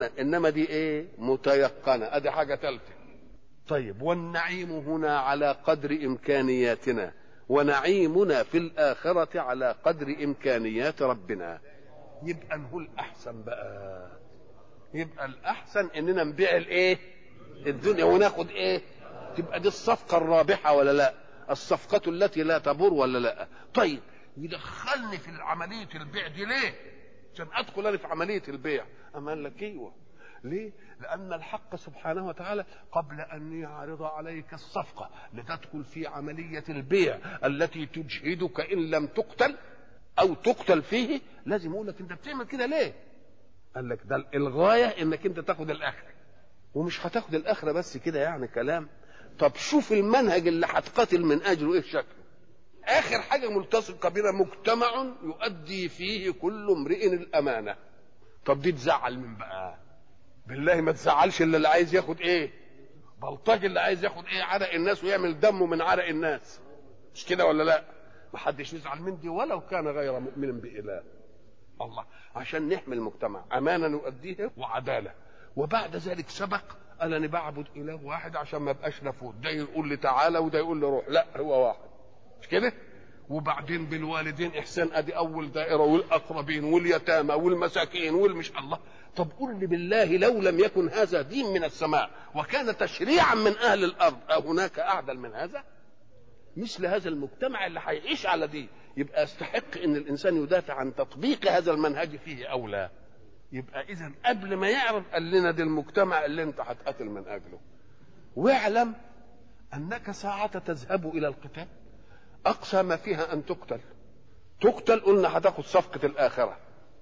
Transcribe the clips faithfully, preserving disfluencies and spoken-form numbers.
انما دي ايه؟ متيقنه. ادي حاجه ثالثه. طيب والنعيم هنا على قدر امكانياتنا، ونعيمنا في الاخره على قدر امكانيات ربنا. يبقى نقول الاحسن بقى، يبقى الاحسن اننا نبيع الايه؟ الدنيا وناخد ايه؟ تبقى دي الصفقه الرابحه ولا لا؟ الصفقه التي لا تبور ولا لا؟ طيب يدخلني في عمليه البيع دي ليه؟ عشان ادخل انا في عمليه البيع. اما قال لك ايوه. ليه؟ لان الحق سبحانه وتعالى قبل ان يعرض عليك الصفقه لتدخل في عمليه البيع التي تجهدك ان لم تقتل او تقتل فيه، لازم يقول لك انت بتعمل كده ليه؟ قال لك ده الغايه انك انت تاخد الاخره، ومش هتاخد الاخره بس كده يعني كلام. طب شوف المنهج اللي هتقاتل من اجله ايه شكله. اخر حاجه ملتصقه بنا مجتمع يؤدي فيه كل امرئ الامانه. طب دي تزعل من بقى؟ بالله ما تزعلش الا اللي عايز ياخد ايه؟ بلطجي اللي عايز ياخد ايه؟ عرق الناس ويعمل دمه من عرق الناس، مش كده ولا لا؟ ما حدش يزعل من دي ولو كان غير مؤمن بإله. الله، عشان نحمي المجتمع امانه نؤديها وعداله. وبعد ذلك سبق قال انا بعبد اله واحد عشان ما ابقاش نفوت، ده يقول لي تعالى وده يقول لي روح، لا هو واحد، مش كده؟ وبعدين بالوالدين احسان، ادي اول دائره، والاقربين واليتامى والمساكين والمش الله. طب قل لي بالله لو لم يكن هذا دين من السماء وكان تشريعا من اهل الارض، هناك اعدل من هذا؟ مثل هذا المجتمع اللي هيعيش على دي يبقى يستحق ان الانسان يدافع عن تطبيق هذا المنهج فيه او لا. يبقى اذا قبل ما يعرف قال لنا ده المجتمع اللي انت هتقاتل من اجله. واعلم انك ساعة تذهب الى القتال اقصى ما فيها ان تقتل. تقتل قلنا هتاخد صفقة الاخرة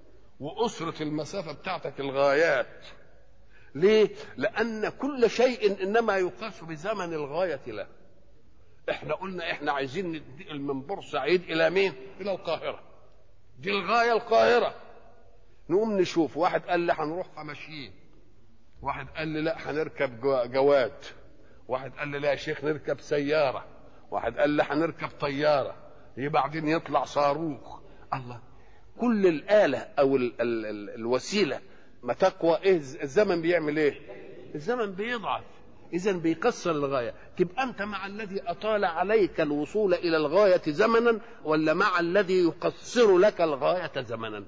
واسرة المسافة بتاعتك الغايات. ليه؟ لان كل شيء انما يقاس بزمن الغاية له. احنا قلنا احنا عايزين ننتقل من بورسعيد الى مين؟ الى القاهرة. دي الغاية القاهرة. نقوم نشوف، واحد قال لي هنروح ماشيين، واحد قال لي لا هنركب جواد، واحد قال لي لا يا شيخ نركب سيارة، واحد قال لي هنركب طيارة، بعدين يطلع صاروخ. الله، كل الآلة او ال ال ال الوسيلة ما تقوى ايه الزمن بيعمل ايه؟ الزمن بيضعف، اذا بيكسر الغاية. تبقى انت مع الذي اطال عليك الوصول الى الغاية زمنا ولا مع الذي يقصر لك الغاية زمنا؟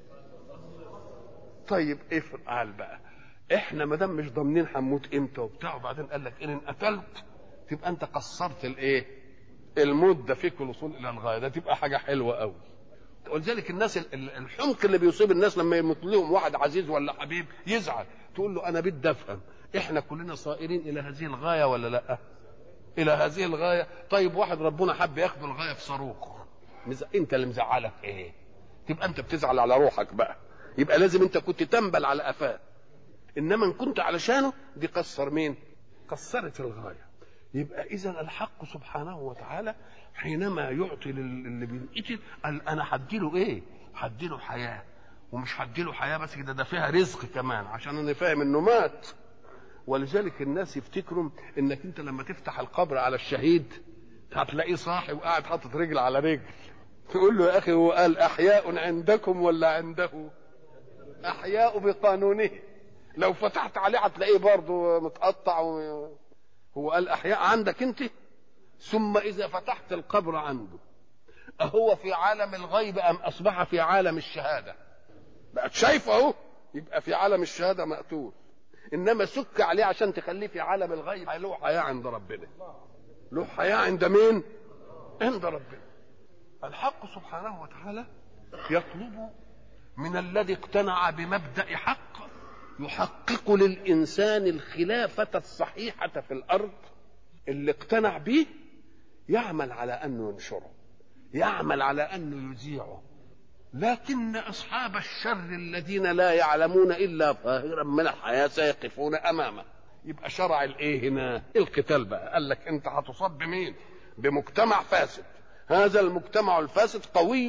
طيب افعل بقى. احنا ما دام مش ضامنين هنموت امتى وبتاع، وبعدين قال لك ان قتلت تبقى انت قصرت الايه؟ المده فيك الوصول الى الغايه، ده تبقى حاجه حلوه قوي. ولذلك الناس الحمق اللي بيصيب الناس لما يموت لهم واحد عزيز ولا حبيب يزعل، تقول له انا بدي افهم احنا كلنا صائرين الى هذه الغايه ولا لا؟ الى هذه الغايه. طيب واحد ربنا حب ياخد الغايه في صاروخ، انت اللي مزعلك ايه؟ تبقى انت بتزعل على روحك بقى. يبقى لازم انت كنت تنبل على قفاه، انما ان كنت علشانه دي قصر مين؟ قصرت الغايه. يبقى اذا الحق سبحانه وتعالى حينما يعطي للي بينقتل قال انا هديله ايه؟ هديله حياه، ومش هديله حياه بس كده، ده فيها رزق كمان عشان انا فاهم انه مات. ولذلك الناس يفتكروا انك انت لما تفتح القبر على الشهيد هتلاقيه صاحي وقاعد حاطط رجل على رجل، تقول له يا اخي هو قال احياء عندكم ولا عنده؟ احياء بقانونه، لو فتحت عليه هتلاقيه برضه متقطع و... هو قال احياء عندك انت. ثم اذا فتحت القبر عنده اهو في عالم الغيب ام اصبح في عالم الشهاده؟ بقت شايفه اهو، يبقى في عالم الشهاده مقتول، انما سك عليه عشان تخليه في عالم الغيب له حياه عند ربنا. له حياه عند مين؟ عند ربنا. الحق سبحانه وتعالى يطلب من الذي اقتنع بمبدأ حق يحقق للإنسان الخلافة الصحيحة في الأرض، اللي اقتنع به يعمل على أنه ينشره، يعمل على أنه يذيعه. لكن أصحاب الشر الذين لا يعلمون إلا ظاهرا من الحياة سيقفون أمامه. يبقى شرع الإيه هنا؟ القتال بقى. قال لك أنت هتصاب بمين؟ بمجتمع فاسد. هذا المجتمع الفاسد قوي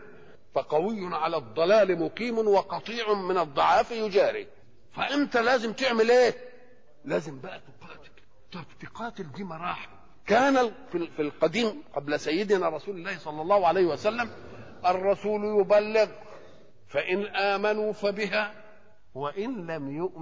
فقوي على الضلال مقيم وقطيع من الضعاف يجاري. فانت لازم تعمل ايه؟ لازم بقى تقاتل. طب تقاتل دي مراحل. كان في القديم قبل سيدنا رسول الله صلى الله عليه وسلم الرسول يبلغ، فان امنوا فبها وان لم يؤمنوا